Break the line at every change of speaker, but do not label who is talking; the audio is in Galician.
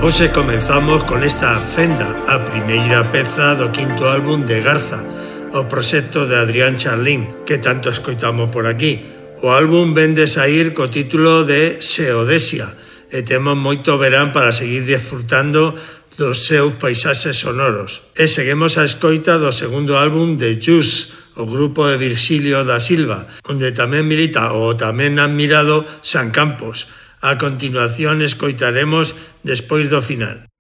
Hoxe comenzamos con esta Fenda, a primeira peza do quinto álbum de Garza, o proxecto de Adrián Charlín, que tanto escoitamos por aquí. O álbum ven de saír co título de Seodesia, e temos moito verán para seguir disfrutando dos seus paisaxes sonoros. E seguimos a escoita do segundo álbum de Juice, o grupo de Virxilio da Silva, onde tamén milita o tamén admirado San Campos. A continuación escoitaremos Despois do final.